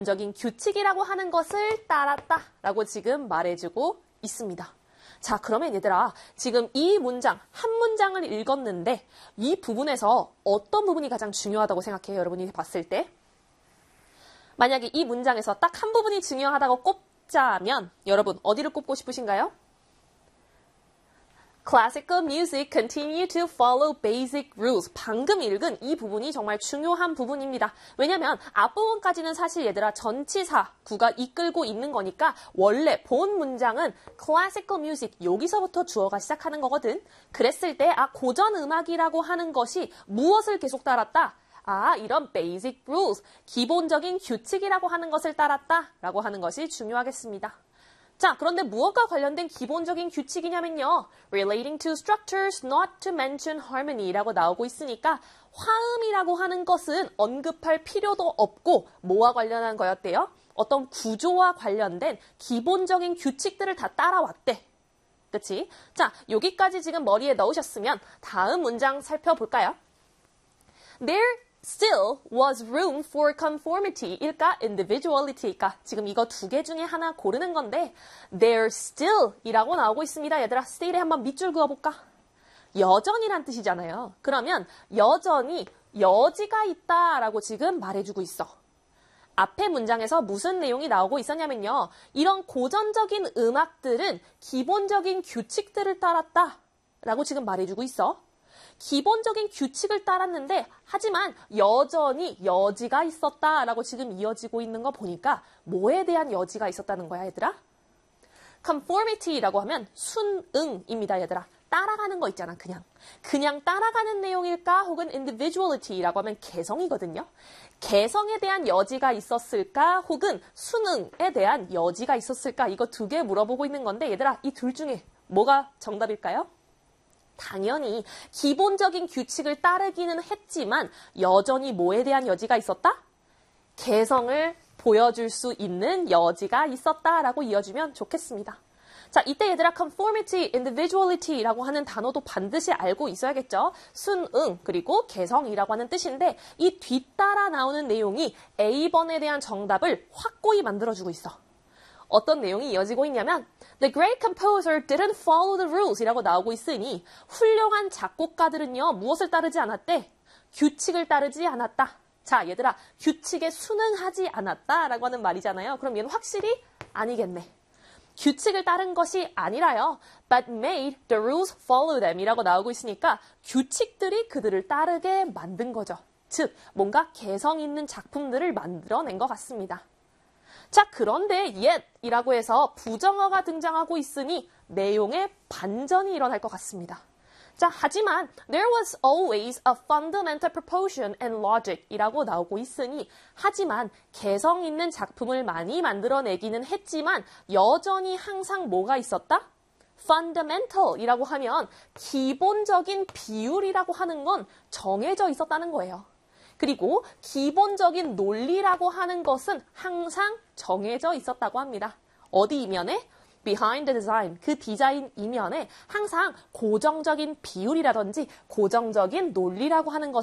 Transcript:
적인 규칙이라고 하는 것을 따랐다라고 지금 말해주고 있습니다. 자, 그러면 얘들아, 지금 이 문장, 한 문장을 읽었는데 이 부분에서 어떤 부분이 가장 중요하다고 생각해요? 여러분이 봤을 때? 만약에 이 문장에서 딱 한 부분이 중요하다고 꼽자면 여러분 어디를 꼽고 싶으신가요? Classical music continue to follow basic rules. 방금 읽은 이 부분이 정말 중요한 부분입니다. 왜냐면 앞부분까지는 사실 얘들아 전치사구가 이끌고 있는 거니까 원래 본 문장은 classical music 여기서부터 주어가 시작하는 거거든. 그랬을 때 고전 음악이라고 하는 것이 무엇을 계속 따랐다? 이런 basic rules, 기본적인 규칙이라고 하는 것을 따랐다라고 하는 것이 중요하겠습니다. 자, 그런데 무엇과 관련된 기본적인 규칙이냐면요. Relating to structures, not to mention harmony라고 나오고 있으니까 화음이라고 하는 것은 언급할 필요도 없고 뭐와 관련한 거였대요? 어떤 구조와 관련된 기본적인 규칙들을 다 따라왔대. 그치? 자, 여기까지 지금 머리에 넣으셨으면 다음 문장 살펴볼까요? There still was room for conformity일까 individuality일까 지금 이거 두 개 중에 하나 고르는 건데 there still이라고 나오고 있습니다. 얘들아 still에 한번 밑줄 그어볼까? 여전이란 뜻이잖아요. 그러면 여전히 여지가 있다라고 지금 말해주고 있어. 앞에 문장에서 무슨 내용이 나오고 있었냐면요. 이런 고전적인 음악들은 기본적인 규칙들을 따랐다라고 지금 말해주고 있어. 기본적인 규칙을 따랐는데 하지만 여전히 여지가 있었다라고 지금 이어지고 있는 거 보니까 뭐에 대한 여지가 있었다는 거야, 얘들아? conformity라고 하면 순응입니다, 얘들아. 따라가는 거 있잖아, 그냥 따라가는 내용일까? 혹은 individuality라고 하면 개성이거든요. 개성에 대한 여지가 있었을까? 혹은 순응에 대한 여지가 있었을까? 이거 두 개 물어보고 있는 건데 얘들아, 이 둘 중에 뭐가 정답일까요? 당연히 기본적인 규칙을 따르기는 했지만 여전히 뭐에 대한 여지가 있었다? 개성을 보여줄 수 있는 여지가 있었다라고 이어주면 좋겠습니다. 자, 이때 얘들아 conformity, individuality라고 하는 단어도 반드시 알고 있어야겠죠. 순응 그리고 개성이라고 하는 뜻인데 이 뒤따라 나오는 내용이 A번에 대한 정답을 확고히 만들어주고 있어. 어떤 내용이 이어지고 있냐면 The great composer didn't follow the rules 이라고 나오고 있으니 훌륭한 작곡가들은요. 무엇을 따르지 않았대? 규칙을 따르지 않았다. 자, 얘들아 규칙에 순응하지 않았다라고 하는 말이잖아요. 그럼 얘는 확실히 아니겠네. 규칙을 따른 것이 아니라요. But made the rules follow them 이라고 나오고 있으니까 규칙들이 그들을 따르게 만든 거죠. 즉 뭔가 개성 있는 작품들을 만들어낸 것 같습니다. 자, 그런데 yet이라고 해서 부정어가 등장하고 있으니 내용에 반전이 일어날 것 같습니다. 자, 하지만 there was always a fundamental proportion and logic 이라고 나오고 있으니 하지만 개성 있는 작품을 많이 만들어내기는 했지만 여전히 항상 뭐가 있었다? fundamental 이라고 하면 기본적인 비율이라고 하는 건 정해져 있었다는 거예요. 그리고 기본적인 논리라고 하는 것은 항상 정해져 있었다고 합니다. 어디 이면에? Behind the design, 그 디자인 이면에 항상 고정적인 비율이라든지 고정적인 논리라고 하는 것